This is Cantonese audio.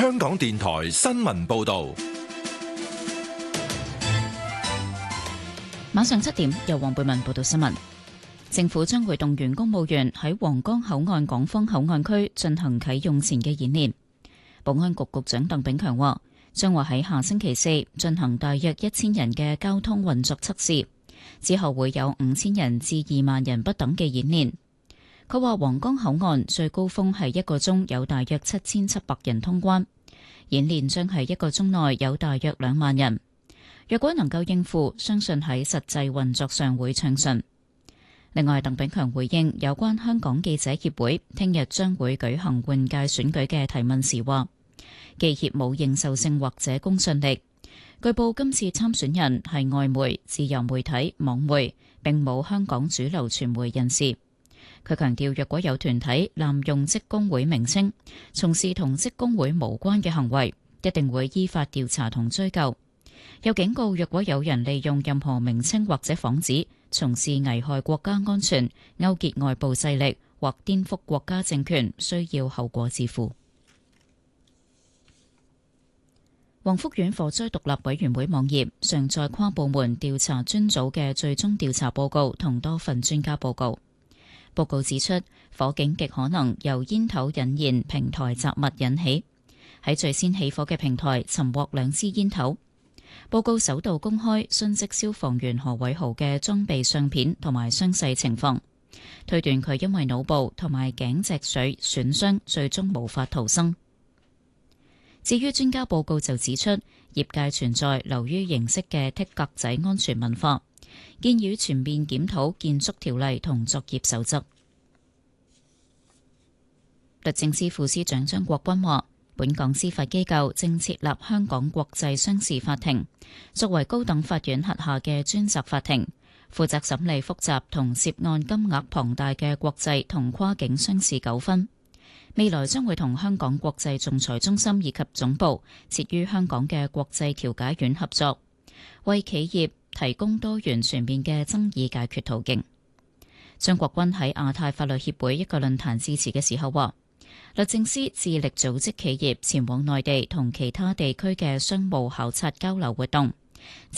香港電台新聞報道。 晚上7點，由黃貝文報道新聞。政府將會動員公務員喺皇崗口岸港方口岸區進行啟用前嘅演練。保安局局長鄧炳強話，將會喺下星期4進行大約1000人嘅交通運作測試，之後會有5000人至2萬人不等嘅演練。佢話皇崗口岸最高峰係1個鐘有大約7700人通關，演練將係1個鐘內有大約2萬人。若果能夠應付，相信喺實際運作上會暢順。另外，鄧炳強回應有關香港記者協會聽日將會舉行換屆選舉嘅提問時話，記協冇認受性或者公信力。據報今次參選人係外媒、自由媒體、網媒，並冇香港主流傳媒人士。佢強調，若果有團體濫用職工會名稱，從事同職工會無關嘅行為，一定會依法調查同追究。又警告，若果有人利用任何名稱或者幌子從事危害國家安全、勾結外部勢力或顛覆國家政權，需要後果自負。黃福苑火災獨立委員會網頁上載跨部門調查專組嘅最終調查報告同多份專家報告。報告指出，火警極可能由煙頭引燃平台雜物引起。喺最先起火嘅平台尋獲2支煙頭。報告首度公開殉職消防員何偉豪嘅裝備相片同埋傷勢情況，推斷佢因為腦部同埋頸脊髓損傷，最終無法逃生。至於專家報告就指出，業界存在流於形式嘅剔格仔安全文化，建議全面檢討建築條例同作業守則。律政司副司長張國鈞話，本港司法機構正設立香港國際商事法庭，作為高等法院轄下嘅專責法庭，負責審理複雜同涉案金額龐大嘅國際同跨境商事糾紛。未來將會同香港國際仲裁中心以及總部設於香港嘅國際調解院合作，為企業提供多元全面嘅爭議解決途徑。張國鈞喺亞太法律協會一個論壇致辭嘅時候話，律政司致力組織企業前往內地同其他地區嘅商務考察交流活動，